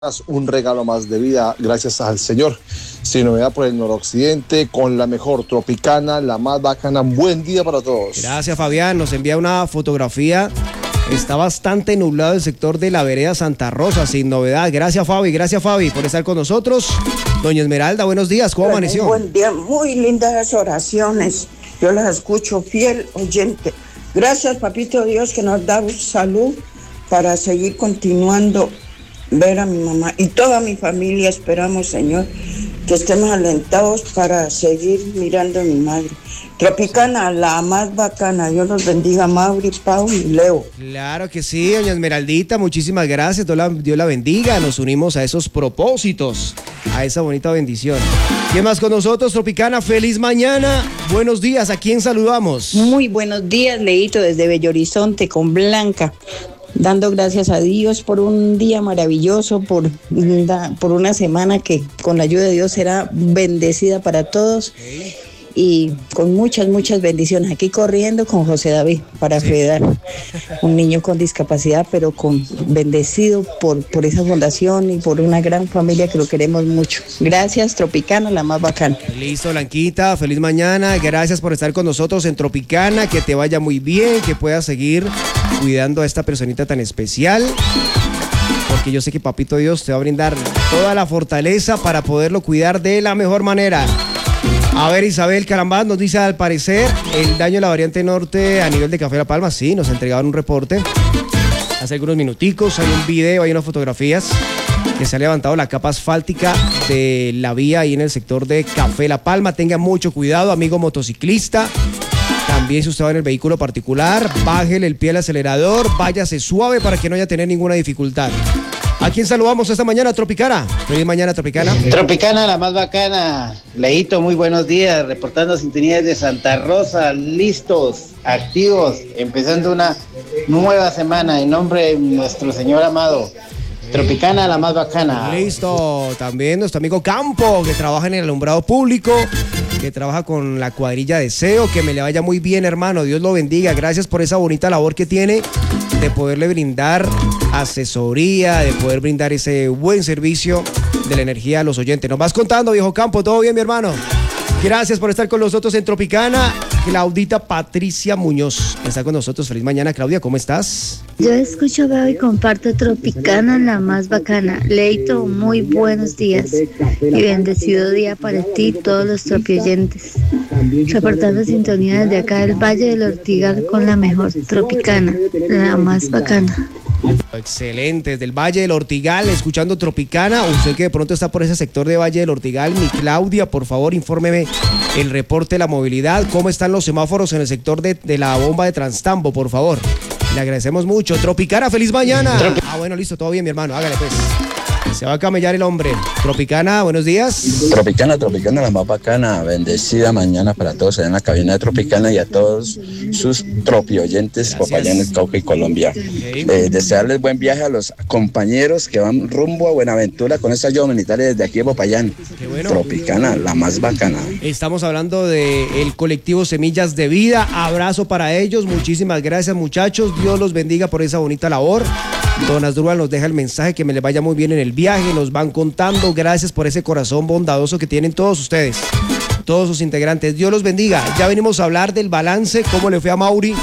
Un regalo más de vida, gracias al Señor. Sin novedad por el noroccidente, con la mejor Tropicana, la más bacana. Buen día para todos. Gracias, Fabián. Nos envía una fotografía. Está bastante nublado el sector de la vereda Santa Rosa, sin novedad. Gracias, Fabi, por estar con nosotros. Doña Esmeralda, buenos días. ¿Cómo amaneció? Buen día, muy lindas las oraciones. Yo las escucho, fiel oyente. Gracias, papito Dios, que nos da salud para seguir continuando. Ver a mi mamá y toda mi familia, esperamos, Señor, que estemos alentados para seguir mirando a mi madre. Tropicana, la más bacana. Dios los bendiga, Mauri, Pau y Leo. Claro que sí, doña Esmeraldita, muchísimas gracias. Dios la bendiga. Nos unimos a esos propósitos, a esa bonita bendición. ¿Quién más con nosotros, Tropicana? Feliz mañana. Buenos días. ¿A quién saludamos? Muy buenos días, Leito, desde Bello Horizonte con Blanca. Dando gracias a Dios por un día maravilloso, por una semana que con la ayuda de Dios será bendecida para todos y con muchas bendiciones. Aquí corriendo con José David para cuidar un niño con discapacidad, pero bendecido por esa fundación y por una gran familia que lo queremos mucho. Gracias, Tropicana, la más bacana. Listo, Blanquita, feliz mañana. Gracias por estar con nosotros en Tropicana. Que te vaya muy bien, que puedas seguir cuidando a esta personita tan especial, porque yo sé que Papito Dios te va a brindar toda la fortaleza para poderlo cuidar de la mejor manera. A ver, Isabel Carambás nos dice, al parecer, el daño en la variante norte a nivel de Café La Palma. Sí, nos entregaban un reporte hace algunos minuticos. Hay un video, hay unas fotografías que se ha levantado la capa asfáltica de la vía ahí en el sector de Café La Palma. Tenga mucho cuidado, amigo motociclista. También si usted va en el vehículo particular, bájele el pie al acelerador, váyase suave para que no haya tener ninguna dificultad. ¿A quién saludamos esta mañana, Tropicana? Feliz mañana, Tropicana. Tropicana, la más bacana. Leito, muy buenos días. Reportando sintonías de Santa Rosa, listos, activos, empezando una nueva semana en nombre de nuestro Señor amado. Tropicana, la más bacana. Listo. También nuestro amigo Campo, que trabaja en el alumbrado público, que trabaja con la cuadrilla de SEO. Que me le vaya muy bien, hermano. Dios lo bendiga. Gracias por esa bonita labor que tiene de poderle brindar asesoría, de poder brindar ese buen servicio de la energía a los oyentes. Nos vas contando, viejo Campo. ¿Todo bien, mi hermano? Gracias por estar con nosotros en Tropicana. Claudita Patricia Muñoz está con nosotros. Feliz mañana, Claudia. ¿Cómo estás? Yo escucho, veo y comparto Tropicana, la más bacana. Leito, muy buenos días y bendecido día para ti y todos los tropioyentes. Reportando sintonía desde acá del Valle del Ortigal con la mejor Tropicana, la más bacana. Excelente, desde el Valle del Ortigal, escuchando Tropicana. Usted que de pronto está por ese sector de Valle del Ortigal, mi Claudia, por favor, infórmeme el reporte de la movilidad. ¿Cómo están los semáforos en el sector de la bomba de Transtambo, por favor? Le agradecemos mucho. Tropicana, feliz mañana. Bueno, listo, todo bien, mi hermano, hágale pues. Se va a camellar el hombre. Tropicana, buenos días. Tropicana, la más bacana. Bendecida mañana para todos allá en la cabina de Tropicana y a todos sus tropioyentes Popayán, Cauca y Colombia. Desearles buen viaje a los compañeros que van rumbo a Buenaventura con esta ayuda humanitaria desde aquí de Popayán. Bueno. Tropicana, la más bacana. Estamos hablando del colectivo Semillas de Vida. Abrazo para ellos. Muchísimas gracias, muchachos. Dios los bendiga por esa bonita labor. Don Asdrúbal nos deja el mensaje, que me les vaya muy bien en el viaje, nos van contando. Gracias por ese corazón bondadoso que tienen todos ustedes, todos sus integrantes. Dios los bendiga. Ya venimos a hablar del balance, cómo le fue a Mauri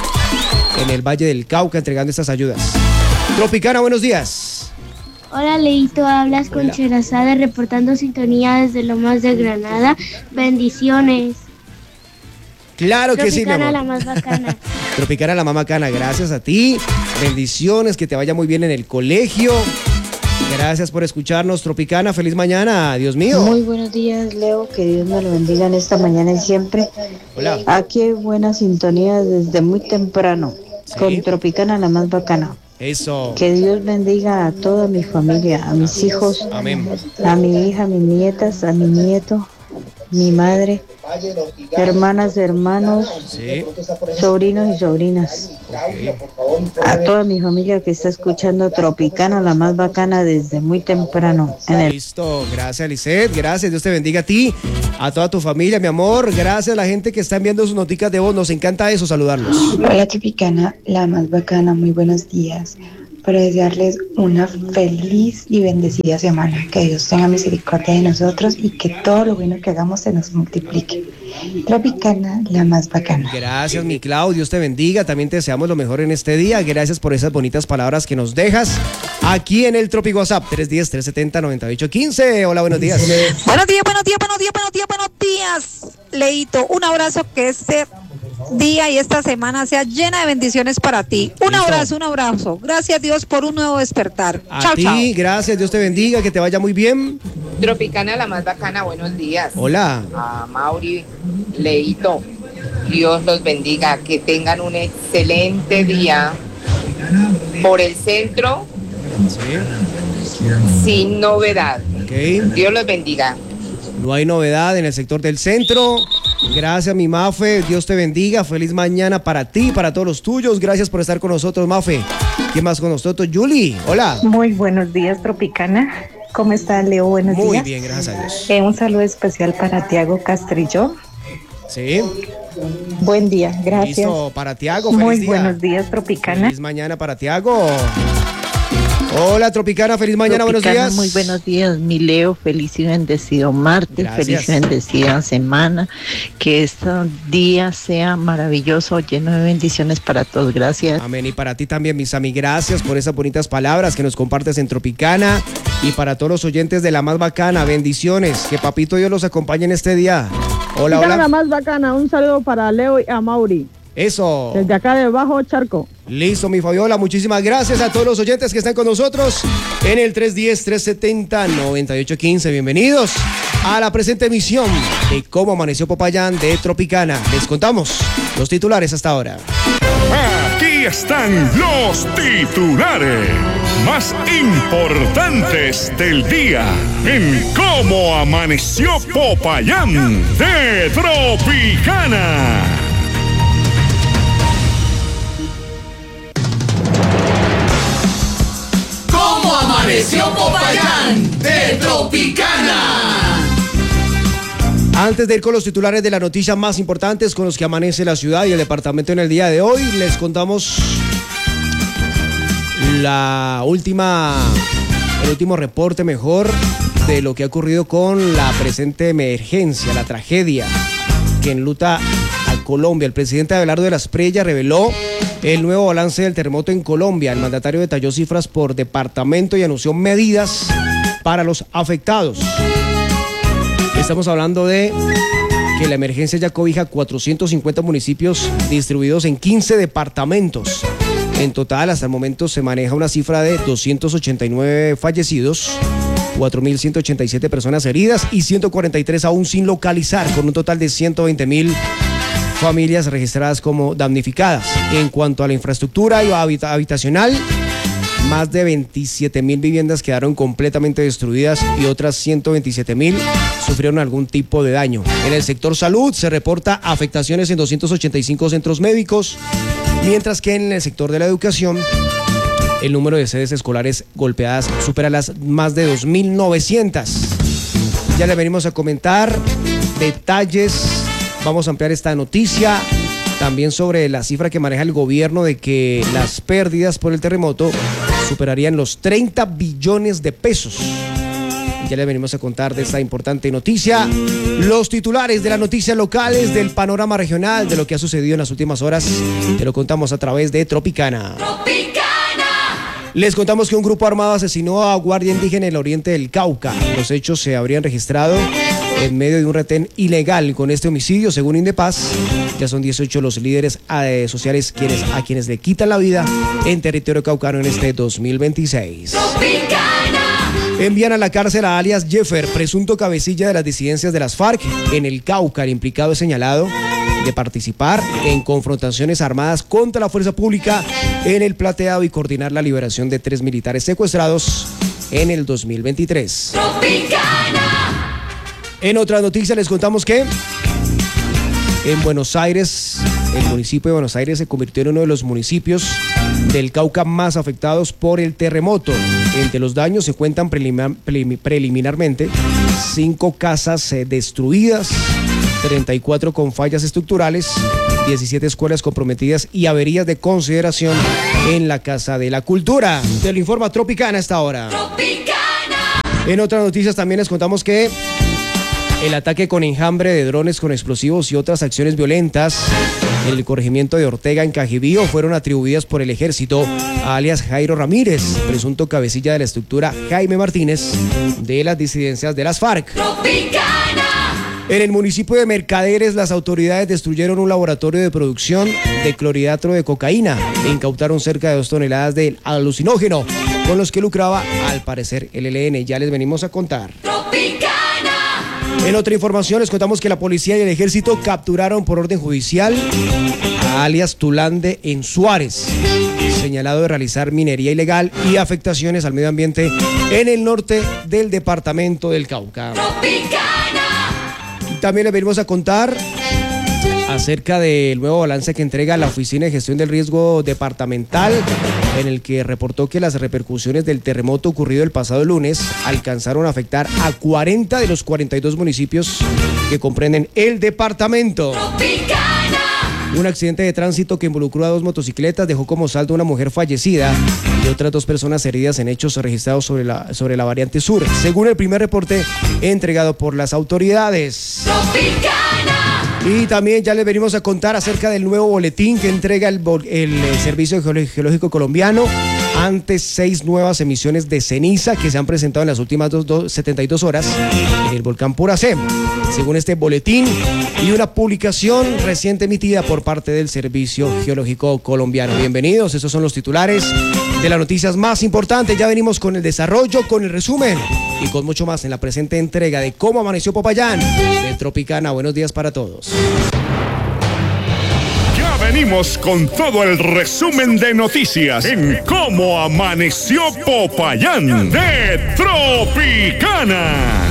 en el Valle del Cauca entregando estas ayudas. Tropicana, buenos días. Hola, Leito, hablas con Cherazade, reportando sintonía desde Lomas de Granada. Bendiciones. Claro que sí, mi amor. Tropicana, la más bacana. Tropicana, la más bacana. Gracias a ti. Bendiciones, que te vaya muy bien en el colegio. Gracias por escucharnos, Tropicana. Feliz mañana, Dios mío. Muy buenos días, Leo. Que Dios me lo bendiga en esta mañana y siempre. Hola. Aquí hay buena sintonía desde muy temprano. ¿Sí? Con Tropicana, la más bacana. Eso. Que Dios bendiga a toda mi familia, a mis hijos, Amén. a mi hija, a mis nietas, a mi nieto, mi madre, hermanas, hermanos, Sí. sobrinos y sobrinas. A toda mi familia que está escuchando Tropicana, la más bacana desde muy temprano. Listo, gracias, Lisette, gracias, Dios te bendiga a ti, a toda tu familia, mi amor. Gracias a la gente que está enviando sus noticas de voz, nos encanta eso, saludarlos. Hola, Tropicana, la más bacana, muy buenos días. para desearles una feliz y bendecida semana. Que Dios tenga misericordia de nosotros y que todo lo bueno que hagamos se nos multiplique. Tropicana, la más bacana. Gracias, mi Clau, Dios te bendiga. También te deseamos lo mejor en este día. Gracias por esas bonitas palabras que nos dejas aquí en el Tropic WhatsApp 310-370-9815. Hola, buenos días. Buenos días, Leito. Un abrazo, que este día y esta semana sea llena de bendiciones para ti. Un abrazo. Gracias, Dios, por un nuevo despertar. Chao. Gracias, Dios te bendiga, que te vaya muy bien. Tropicana, la más bacana, buenos días. Hola. A Mauri, Leito, Dios los bendiga, que tengan un excelente día por el centro, sin novedad. Okay. Dios los bendiga. No hay novedad en el sector del centro. Gracias, mi Mafe. Dios te bendiga. Feliz mañana para ti, para todos los tuyos. Gracias por estar con nosotros, Mafe. ¿Quién más con nosotros? Yuli. Hola. Muy buenos días, Tropicana. ¿Cómo está, Leo? Buenos días. Muy bien, gracias a Dios. Un saludo especial para Tiago Castrillo. Sí. Buen día, gracias. Listo, para Tiago. Muy buenos días, Tropicana. Feliz mañana para Tiago. Hola, Tropicana, feliz mañana, Tropicana, buenos días. Muy buenos días, mi Leo, feliz y bendecido martes, Gracias. Feliz y bendecida semana, que este día sea maravilloso, lleno de bendiciones para todos, gracias. Amén, y para ti también, mis amigos, gracias por esas bonitas palabras que nos compartes en Tropicana, y para todos los oyentes de La Más Bacana, bendiciones, que Papito Dios los acompañe en este día. Hola, hola. La Más Bacana, un saludo para Leo y a Mauri. Eso. Desde acá de Bajo Charco. Listo, mi Fabiola, muchísimas gracias a todos los oyentes que están con nosotros en el 310-370-9815. Bienvenidos a la presente emisión de Cómo Amaneció Popayán de Tropicana. Les contamos los titulares hasta ahora. Aquí están los titulares más importantes del día en Cómo Amaneció Popayán de Tropicana. ¿Cómo amaneció Popayán de Tropicana? Antes de ir con los titulares de las noticias más importantes con los que amanece la ciudad y el departamento en el día de hoy, les contamos el último reporte mejor de lo que ha ocurrido con la presente emergencia, la tragedia que enluta a Colombia. El presidente Abelardo de la Espriella reveló el nuevo balance del terremoto en Colombia. El mandatario detalló cifras por departamento y anunció medidas para los afectados. Estamos hablando de que la emergencia ya cobija 450 municipios distribuidos en 15 departamentos. En total, hasta el momento se maneja una cifra de 289 fallecidos, 4.187 personas heridas y 143 aún sin localizar, con un total de 120.000 familias registradas como damnificadas. En cuanto a la infraestructura habitacional, más de 27.000 viviendas quedaron completamente destruidas y otras 127.000 sufrieron algún tipo de daño. En el sector salud se reporta afectaciones en 285 centros médicos, mientras que en el sector de la educación el número de sedes escolares golpeadas supera las más de 2.900. Ya le venimos a comentar detalles. Vamos a ampliar esta noticia también sobre la cifra que maneja el gobierno de que las pérdidas por el terremoto superarían los 30 billones de pesos. Ya le venimos a contar de esta importante noticia, los titulares de las noticias locales, del panorama regional, de lo que ha sucedido en las últimas horas. Te lo contamos a través de Tropicana. Les contamos que un grupo armado asesinó a guardia indígena en el oriente del Cauca. Los hechos se habrían registrado en medio de un retén ilegal. Con este homicidio, según Indepaz, ya son 18 los líderes sociales a quienes le quitan la vida en territorio caucano en este 2026. Envían a la cárcel a alias Jeffer, presunto cabecilla de las disidencias de las FARC en el Cauca. El implicado es señalado de participar en confrontaciones armadas contra la fuerza pública en el Plateado y coordinar la liberación de 3 militares secuestrados en el 2023. En otras noticias les contamos que en Buenos Aires, el municipio de Buenos Aires se convirtió en uno de los municipios del Cauca más afectados por el terremoto. Entre los daños se cuentan preliminarmente 5 casas destruidas, 34 con fallas estructurales 17 escuelas comprometidas y averías de consideración en la Casa de la Cultura. Te lo informa Tropicana a esta hora. En otras noticias también les contamos que el ataque con enjambre de drones con explosivos y otras acciones violentas en el corregimiento de Ortega en Cajibío fueron atribuidas por el ejército a alias Jairo Ramírez, presunto cabecilla de la estructura Jaime Martínez de las disidencias de las FARC. En el municipio de Mercaderes, las autoridades destruyeron un laboratorio de producción de clorhidrato de cocaína e incautaron cerca de 2 toneladas de alucinógeno, con los que lucraba, al parecer, el ELN. Ya les venimos a contar. En otra información les contamos que la policía y el ejército capturaron por orden judicial a alias Tulande en Suárez, señalado de realizar minería ilegal y afectaciones al medio ambiente en el norte del departamento del Cauca. También les venimos a contar acerca del nuevo balance que entrega la Oficina de Gestión del Riesgo Departamental, en el que reportó que las repercusiones del terremoto ocurrido el pasado lunes alcanzaron a afectar a 40 de los 42 municipios que comprenden el departamento. Un accidente de tránsito que involucró a 2 motocicletas dejó como saldo a una mujer fallecida y otras 2 personas heridas en hechos registrados sobre la variante sur, según el primer reporte entregado por las autoridades. Y también ya les venimos a contar acerca del nuevo boletín que entrega el Servicio Geológico Colombiano ante 6 nuevas emisiones de ceniza que se han presentado en las últimas 72 horas en el volcán Puracé. Según este boletín y una publicación reciente emitida por parte del Servicio Geológico Colombiano. Bienvenidos, estos son los titulares de las noticias más importantes. Ya venimos con el desarrollo, con el resumen y con mucho más en la presente entrega de Cómo Amaneció Popayán de Tropicana. Buenos días para todos. Ya venimos con todo el resumen de noticias en Cómo Amaneció Popayán de Tropicana.